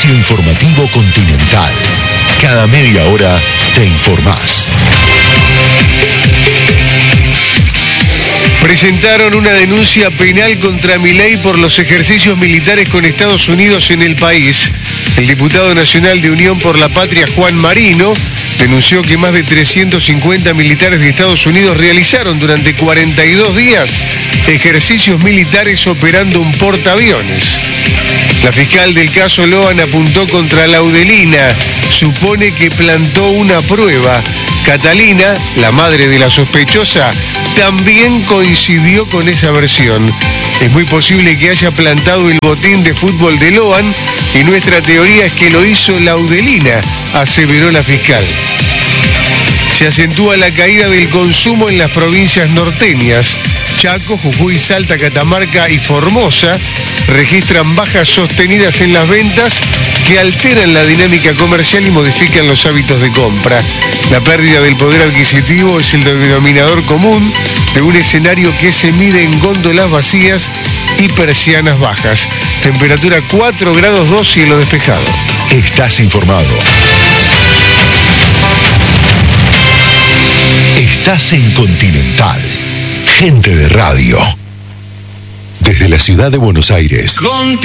Espacio informativo Continental. Cada media hora te informás. Presentaron una denuncia penal contra Milei por los ejercicios militares con Estados Unidos en el país. El diputado nacional de Unión por la Patria, Juan Marino, denunció que más de 350 militares de Estados Unidos realizaron durante 42 días ejercicios militares operando un portaaviones. La fiscal del caso Loan apuntó contra Laudelina. Supone que plantó una prueba. Catalina, la madre de la sospechosa, también coincidió con esa versión. Es muy posible que haya plantado el botín de fútbol de Loan y nuestra teoría es que lo hizo Laudelina, aseveró la fiscal. Se acentúa la caída del consumo en las provincias norteñas. Chaco, Jujuy, Salta, Catamarca y Formosa registran bajas sostenidas en las ventas que alteran la dinámica comercial y modifican los hábitos de compra. La pérdida del poder adquisitivo es el denominador común de un escenario que se mide en góndolas vacías y persianas bajas. Temperatura 4 grados 2, cielo despejado. Estás informado. Estás en Continental. Gente de radio. Desde la ciudad de Buenos Aires.